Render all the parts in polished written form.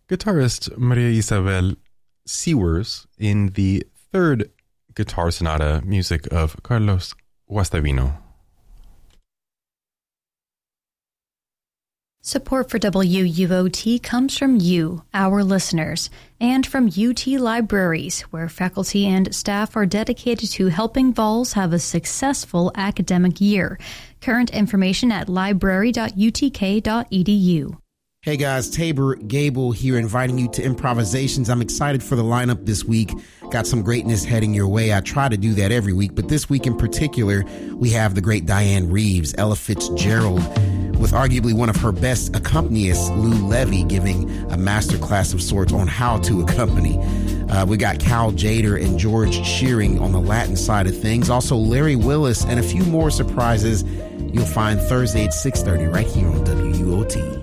guitarist Maria Isabel Sewers in the third guitar sonata, music of Carlos Guastavino. Support for WUOT comes from you, our listeners, and from UT Libraries, where faculty and staff are dedicated to helping Vols have a successful academic year. Current information at library.utk.edu. Hey guys, Tabor Gable here, inviting you to Improvisations. I'm excited for the lineup this week. Got some greatness heading your way. I try to do that every week, but this week in particular, we have the great Diane Reeves, Ella Fitzgerald, with arguably one of her best accompanists, Lou Levy, giving a masterclass of sorts on how to accompany. We got Cal Jader and George Shearing on the Latin side of things. Also, Larry Willis and a few more surprises you'll find Thursday at 6:30 right here on WUOT.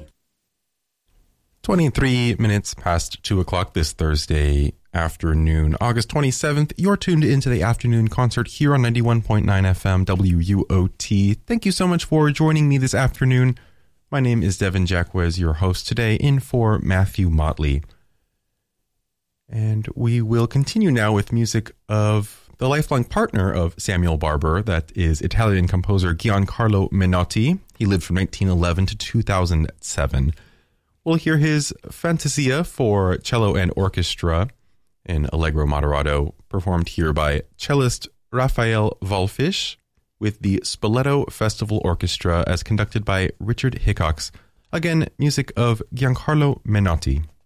23 minutes past 2 o'clock this Thursday afternoon, August 27th. You're tuned into the afternoon concert here on 91.9 FM WUOT. Thank you so much for joining me this afternoon. My name is Devin Jacquez, your host today, in for Matthew Motley. And we will continue now with music of the lifelong partner of Samuel Barber, that is Italian composer Giancarlo Menotti. He lived from 1911 to 2007. We'll hear his Fantasia for cello and orchestra in Allegro Moderato, performed here by cellist Raphael Wallfisch with the Spoleto Festival Orchestra as conducted by Richard Hickox. Again, music of Giancarlo Menotti.